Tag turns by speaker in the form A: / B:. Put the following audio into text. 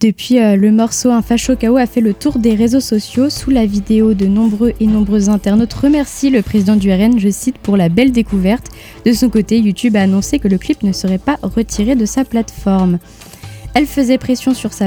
A: Depuis, le morceau Un facho KO a fait le tour des réseaux sociaux. Sous la vidéo, de nombreux internautes remercient le président du RN, je cite, pour la belle découverte. De son côté, YouTube a annoncé que le clip ne serait pas retiré de sa plateforme. Elle faisait pression sur sa